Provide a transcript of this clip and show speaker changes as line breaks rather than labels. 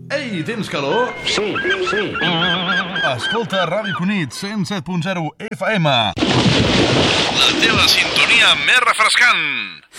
Ei, tens calor?
Sí.
Escolta Ràdio Cunit, 107.0 FM. La teva sintonia més refrescant.